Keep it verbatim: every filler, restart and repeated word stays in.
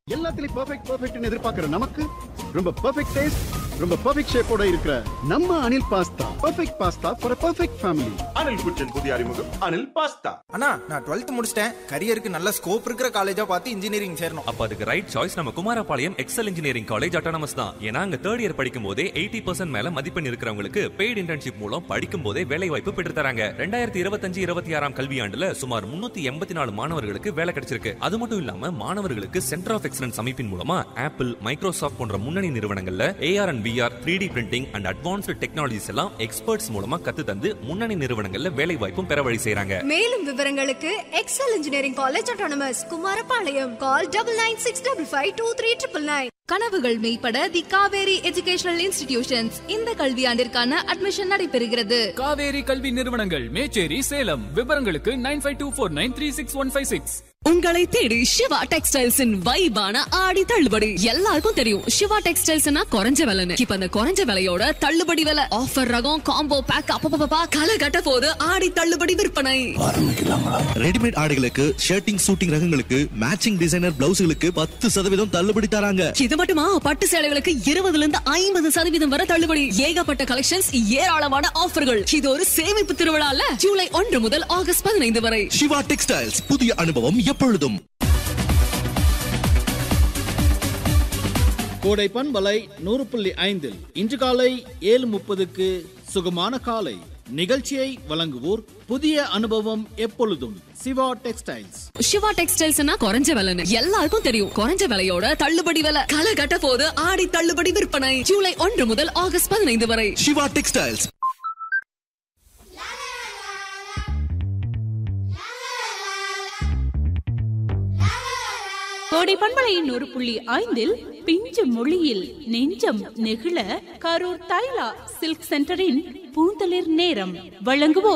எல்லாத்துலயும் பெர்ஃபெக்ட் பெர்ஃபெக்ட்னு எதிர்பார்க்கிற நமக்கு ரொம்ப பெர்ஃபெக்ட் டேஸ்ட், ரொம்ப பெர்ஃபெக்ட் ஷேப்போட இருக்கிற நம்ம Anil pasta. Perfect pasta for a perfect family. Anil குச்சன் புதிய அறிமுகம் அனில் பாஸ்தா. அண்ணா, நான் டுவெல்த் முடிச்சிட்டேன். கரியருக்கு நல்ல ஸ்கோப் இருக்கிற காலேஜா பார்த்து இன்ஜினியரிங் சேரணும். அப்ப அதுக்கு ரைட் சாய்ஸ் நம்ம Kumarapalayam XL engineering college autonomous தான். ஏன்னா அங்க தேர்ட் இயர் படிக்கும் போதே எயிட்டி பர்சன்ட் மேல மதிப்பெண் இருக்கிறவங்களுக்கு பெய்டு இன்டர்ன்ஷிப் மூலம் படிக்கும் போதே வேலை வாய்ப்பு பெற்று தராங்க. ரெண்டாயிரத்தி இருபத்தஞ்சு இருபத்தி ஆறாம் கல்வியாண்டுல சுமார் முன்னூத்தி எண்பத்தி நாலு மாணவர்களுக்கு வேலை கிடைச்சிருக்கு. அது மட்டும் இல்லாம மாணவர்களுக்கு சென்டர் ஆஃப் எக்ஸலன்ஸ் அமைப்பின் மூலமா ஆப்பிள், மைக்ரோசாஃப்ட் போன்ற முன்னணி நிறுவனங்கள்ல AR and VR, three D printing and advanced technologies எல்லாம் எக்ஸ்பர்ட்ஸ் மூலமா கத்து தந்து முன்னணி நிறுவனங்கள்ல வேலை வாய்ப்பும் பெற வழி செய்றாங்க. மேலும் விவரங்களுக்கு XL engineering college autonomous Kumarapalayam. Call double nine six double five two three triple nine. கனவுகள் மெய்ப்பட தி காவேரி எஜுகேஷனல் இன்ஸ்டிடியூஷன்ஸ் இந்த கல்வியாண்டிற்கான அட்மிஷன் நடைபெறுகிறது. காவேரி கல்வி நிறுவனங்கள், மேச்சேரி, சேலம். விவரங்களுக்கு nine five two four nine three six one five six. உங்களை தேடி சிவா டெக்ஸ்டைல்ஸின் வைபான ஆடி தள்ளுபடி. எல்லாருக்கும் தெரியும் சிவா டெக்ஸ்டைல்ஸ்னா குறைஞ்ச விலைன்னு. இப்ப அந்த குறைஞ்ச விலையோட தள்ளுபடி விலை, ஆஃபர் ரகம், காம்போ பேக், அப்பப்பா களை கட்ட போது ஆடி தள்ளுபடி விற்பனை ரெடிமேட் ஆடைகளுக்கு, ஷர்ட்டிங் சூட்டிங் ரகங்களுக்கு, மேட்சிங் டிசைனர் பிளவுஸ்களுக்கு பத்து சதவீதம் தள்ளுபடி தராங்க. இது மட்டுமா, பட்டு சேலைகளுக்கு இருபதுல இருந்து ஐம்பது சதவீதம் வரை தள்ளுபடி. ஏகப்பட்ட கலெக்ஷன்ஸ், ஏராளமான ஆஃபர்கள். இது ஒரு சேமிப்பு திருவிழால ஜூலை ஒன்று முதல் ஆகஸ்ட் பதினைந்து வரை. சிவா டெக்ஸ்டைல்ஸ், புதிய அனுபவம் எப்பொழுதும். கோடை பண்பலை நூறு புள்ளி ஐந்தில் இன்று காலை ஏழு முப்பதுக்கு சுகமான காலை நிகழ்ச்சியை வழங்குவோர் புதிய அனுபவம் எப்பொழுதும் சிவா டெக்ஸ்டைல்ஸ். சிவா டெக்ஸ்டைல்ஸ்னா குறைஞ்ச விலைன்னு எல்லாருக்கும் தெரியும். குறைஞ்ச விலையோட தள்ளுபடி விலை, களை கட்ட போது ஆடி தள்ளுபடி விற்பனை ஜூலை ஒன்று முதல் ஆகஸ்ட் பதினைந்து வரை. சிவா டெக்ஸ்டைல்ஸ். கோடை பண்பலையின் ஒரு புள்ளி ஐந்தில் பிஞ்சு மொழியில் நெஞ்சம் நெகிழ கரூர் தைலா சில்க் சென்டரின் பூந்தளிர் நேரம் வழங்குவோர்